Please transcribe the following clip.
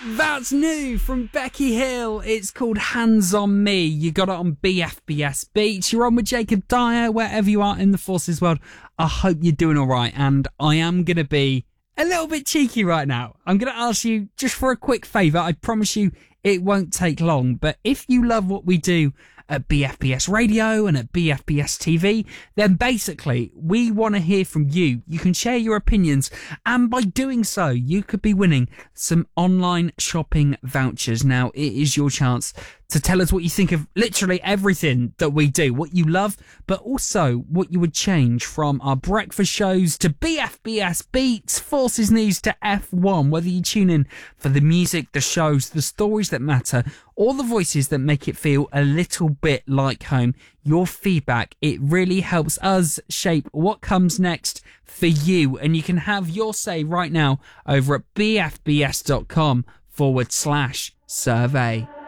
That's new from Becky Hill. It's called Hands on Me. You got it on BFBS Beats. You're on with Jacob Dyer, wherever you are in the Forces world. I hope you're doing all right, and I am going to be a little bit cheeky right now. I'm going to ask you just for a quick favour. I promise you it won't take long, but if you love what we do at BFBS Radio and at BFBS TV, then basically we want to hear from you. You can share your opinions, and by doing so, you could be winning some online shopping vouchers. Now, it is your chance to tell us what you think of literally everything that we do, what you love, but also what you would change from our breakfast shows to BFBS Beats, Forces News to F1, whether you tune in for the music, the shows, the stories that matter, or the voices that make it feel a little bit like home. Your feedback, it really helps us shape what comes next for you, and you can have your say right now over at bfbs.com/survey.